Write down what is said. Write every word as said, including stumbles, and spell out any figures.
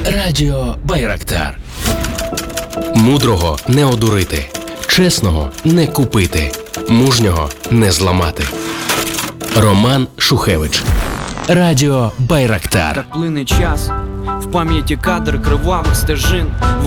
Радіо Байрактар. Мудрого не одурити, чесного не купити, мужнього не зламати. Роман Шухевич. Радіо Байрактар. Так плине час, в пам'яті кадр кривавих стежин.